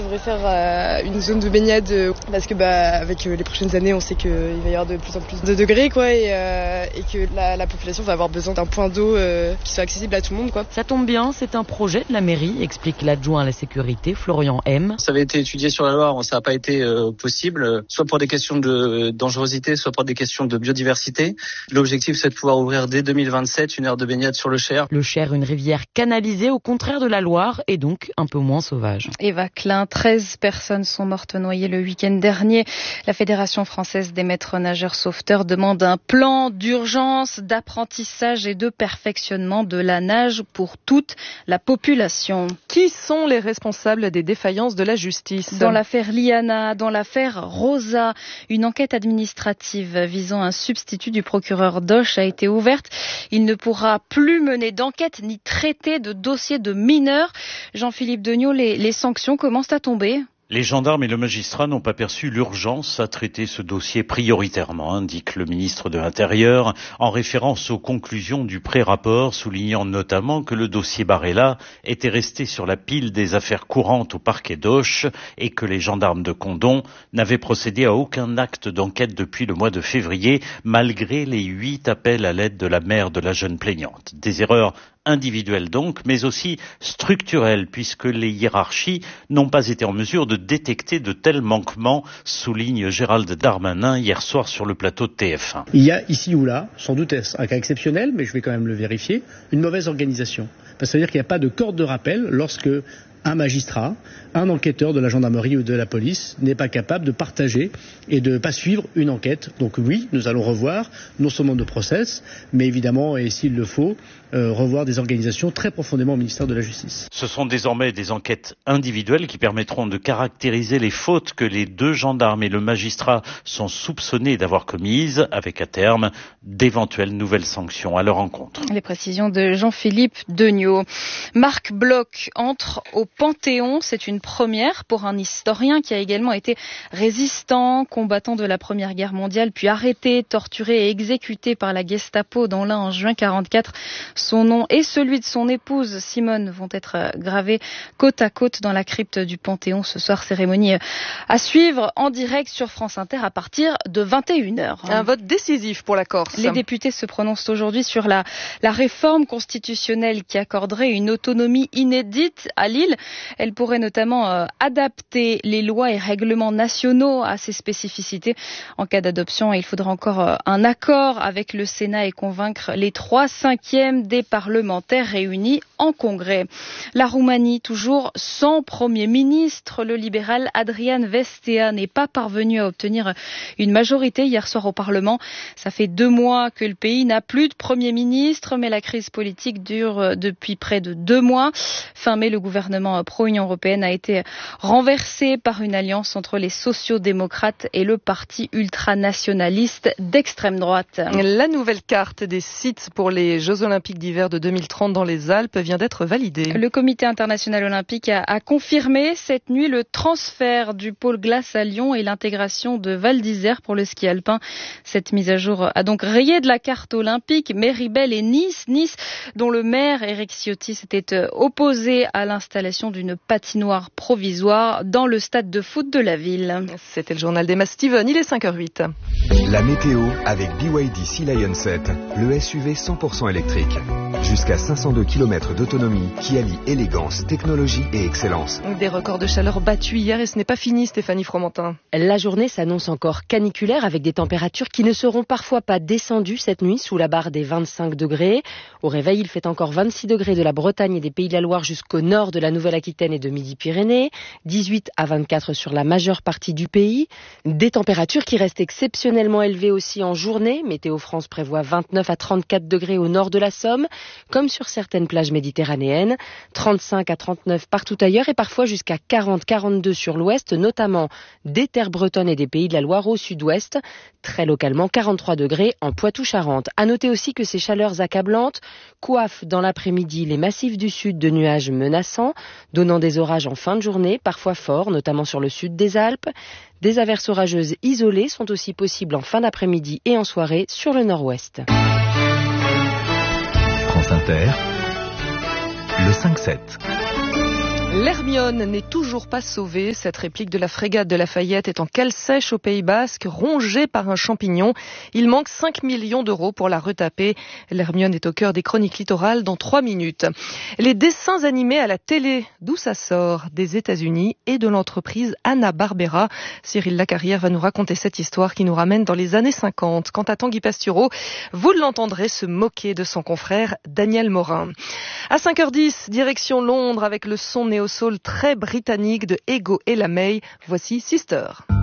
devrait faire une zone de baignade parce que avec les prochaines années, on sait qu'il va y avoir de plus en plus de degrés et que la population va avoir besoin d'un point d'eau qui soit accessible à tout le monde, quoi. Ça tombe bien, c'est un projet de la mairie, explique l'adjoint à la sécurité, Florian M. Ça avait été étudié sur la Loire, ça n'a pas été possible, soit pour des questions de dangerosité, soit pour des questions de biodiversité. L'objectif, c'est de pouvoir ouvrir dès 2027 une aire de baignade sur le Cher. Le Cher, une rivière canalisée au contraire de la Loire et donc un peu moins sauvage. Eva Klein, 13 personnes sont mortes noyées le week-end dernier. La Fédération française des maîtres nageurs sauveteurs demande un plan d'urgence, d'apprentissage et de perfectionnement de la nage pour toute la population. Qui sont les responsables des défaillances de la justice ? Dans l'affaire Liana, dans l'affaire Rosa, une enquête administrative visant un substitut du procureur d'Auch a été ouverte. Il ne pourra plus mener d'enquête ni traiter de dossiers de mineurs. Jean-Philippe Degnaud, les sanctions commencent à tomber. Les gendarmes et le magistrat n'ont pas perçu l'urgence à traiter ce dossier prioritairement, indique le ministre de l'Intérieur, en référence aux conclusions du pré-rapport, soulignant notamment que le dossier Barella était resté sur la pile des affaires courantes au parquet d'Auch et que les gendarmes de Condom n'avaient procédé à aucun acte d'enquête depuis le mois de février, malgré les 8 appels à l'aide de la mère de la jeune plaignante. Des erreurs individuelles donc, mais aussi structurelles, puisque les hiérarchies n'ont pas été en mesure de détecter de tels manquements, souligne Gérald Darmanin hier soir sur le plateau de TF1. Il y a ici ou là, sans doute un cas exceptionnel, mais je vais quand même le vérifier, une mauvaise organisation. Parce que ça veut dire qu'il n'y a pas de corde de rappel lorsque un magistrat, un enquêteur de la gendarmerie ou de la police n'est pas capable de partager et de ne pas suivre une enquête. Donc oui, nous allons revoir non seulement nos process, mais évidemment, et s'il le faut, revoir des organisations très profondément au ministère de la Justice. Ce sont désormais des enquêtes individuelles qui permettront de caractériser les fautes que les 2 gendarmes et le magistrat sont soupçonnés d'avoir commises, avec à terme d'éventuelles nouvelles sanctions à leur encontre. Les précisions de Jean-Philippe Degnaud. Marc Bloch entre au Panthéon, c'est une première pour un historien qui a également été résistant, combattant de la Première Guerre mondiale, puis arrêté, torturé et exécuté par la Gestapo dans l'Ain en juin 1944. Son nom et celui de son épouse Simone vont être gravés côte à côte dans la crypte du Panthéon ce soir. Cérémonie à suivre en direct sur France Inter à partir de 21h. Un vote décisif pour la Corse. Les députés se prononcent aujourd'hui sur la réforme constitutionnelle qui accorderait une autonomie inédite à l'île. Elle pourrait notamment adapter les lois et règlements nationaux à ces spécificités. En cas d'adoption, il faudra encore un accord avec le Sénat et convaincre les 3/5 des parlementaires réunis en congrès. La Roumanie, toujours sans Premier ministre, le libéral Adrian Vestea n'est pas parvenu à obtenir une majorité hier soir au Parlement. Ça fait 2 mois que le pays n'a plus de Premier ministre, mais la crise politique dure depuis près de 2 mois. Fin mai, le gouvernement pro-Union européenne a été renversé par une alliance entre les sociaux-démocrates et le parti ultranationaliste d'extrême droite. La nouvelle carte des sites pour les Jeux Olympiques d'hiver de 2030 dans les Alpes vient d'être validée. Le Comité international olympique a confirmé cette nuit le transfert du pôle glace à Lyon et l'intégration de Val d'Isère pour le ski alpin. Cette mise à jour a donc rayé de la carte olympique Méribel et Nice, dont le maire Éric Ciotti s'était opposé à l'installation d'une patinoire provisoire dans le stade de foot de la ville. C'était le journal d'Emma Steven, il est 5h08. La météo avec BYD Sea Lion 7, le SUV 100% électrique. Jusqu'à 502 km d'autonomie qui allie élégance, technologie et excellence. Des records de chaleur battus hier et ce n'est pas fini, Stéphanie Fromentin. La journée s'annonce encore caniculaire avec des températures qui ne seront parfois pas descendues cette nuit sous la barre des 25 degrés. Au réveil, il fait encore 26 degrés de la Bretagne et des Pays de la Loire jusqu'au nord de la Nouvelle-Aquitaine et de Midi-Pyrénées, 18 à 24 sur la majeure partie du pays. Des températures qui restent exceptionnellement élevées aussi en journée. Météo France prévoit 29 à 34 degrés au nord de la Somme, comme sur certaines plages méditerranéennes, 35 à 39 partout ailleurs et parfois jusqu'à 40-42 sur l'ouest, notamment des terres bretonnes et des Pays de la Loire au sud-ouest. Très localement, 43 degrés en Poitou-Charentes. À noter aussi que ces chaleurs accablantes coiffent dans l'après-midi les massifs du sud de nuages menaçants, donnant des orages en fin de journée, parfois forts, notamment sur le sud des Alpes. Des averses orageuses isolées sont aussi possibles en fin d'après-midi et en soirée sur le nord-ouest. France Inter, le 5-7. L'Hermione n'est toujours pas sauvée. Cette réplique de la frégate de Lafayette est en cale sèche au Pays Basque, rongée par un champignon. Il manque 5 millions d'euros pour la retaper. L'Hermione est au cœur des chroniques littorales dans 3 minutes. Les dessins animés à la télé, d'où ça sort? Des États-Unis et de l'entreprise Hanna-Barbera. Cyril Lacarrière va nous raconter cette histoire qui nous ramène dans les années 50. Quant à Tanguy Pastureau, vous l'entendrez se moquer de son confrère Daniel Morin. À 5h10, direction Londres avec le son néo-soul très britannique de Ego et Lamey. Voici Sister.